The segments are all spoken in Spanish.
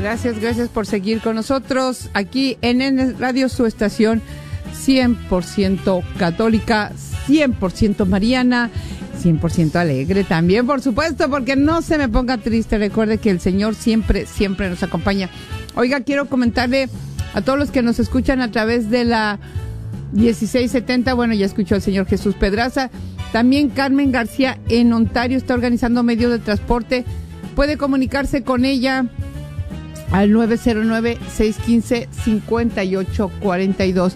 Gracias por seguir con nosotros aquí en Radio, su estación 100% católica, 100% mariana, 100% alegre también, por supuesto, porque no se me ponga triste. Recuerde que el Señor siempre nos acompaña. Oiga, quiero comentarle a todos los que nos escuchan a través de la 1670, bueno, ya escuchó al señor Jesús Pedraza. También Carmen García en Ontario está organizando medios de transporte. Puede comunicarse con ella al 909-615-5842.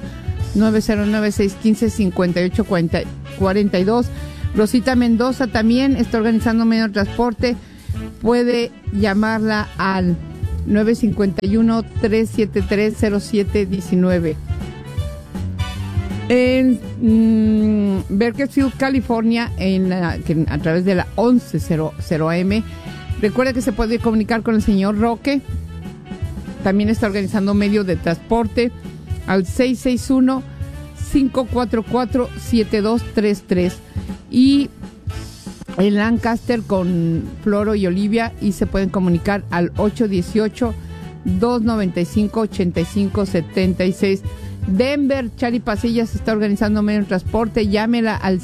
909-615-5842. Rosita Mendoza también está organizando medio de transporte. Puede llamarla al 951-373-0719. En Bakersfield, California, a través de la 1100 AM. Recuerde que se puede comunicar con el señor Roque. También está organizando medio de transporte al 661-544-7233. Y en Lancaster con Floro y Olivia, y se pueden comunicar al 818-295-8576. Denver, Chari Pasillas está organizando medio de transporte. Llámela al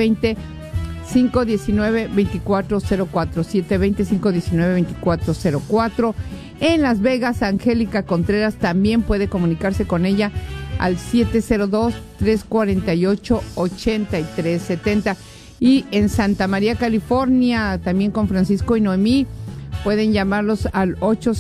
720-519-2404. 720-519-2404. En Las Vegas, Angélica Contreras también puede comunicarse con ella al 702-348-8370. Y en Santa María, California, también con Francisco y Noemí, pueden llamarlos al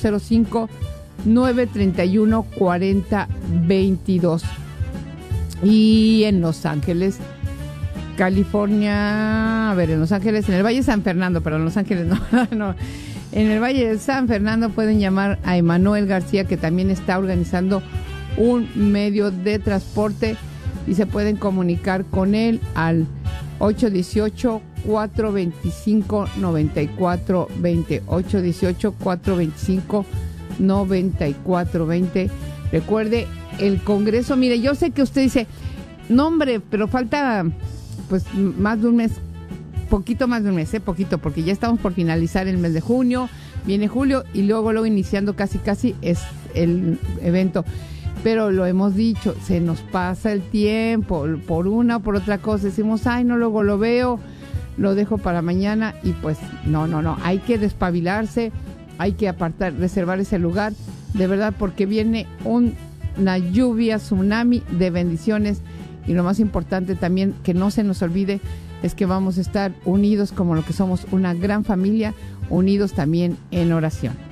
805-931-4022. Y en Los Ángeles, California, en Los Ángeles, en el Valle de San Fernando, pero en Los Ángeles no. En el Valle de San Fernando pueden llamar a Emanuel García, que también está organizando un medio de transporte, y se pueden comunicar con él al 818-425-9420. 818-425-9420. Recuerde, el Congreso, mire, yo sé que usted dice, no hombre, pero falta pues más de un mes, poquito más de un mes, poquito, porque ya estamos por finalizar el mes de junio, viene julio y luego iniciando casi es el evento. Pero lo hemos dicho, se nos pasa el tiempo, por una o por otra cosa, decimos, ay, no, luego lo veo, lo dejo para mañana, y pues no, hay que despabilarse, hay que reservar ese lugar, de verdad, porque viene una lluvia, tsunami de bendiciones, y lo más importante también, que no se nos olvide, es que vamos a estar unidos como lo que somos, una gran familia, unidos también en oración.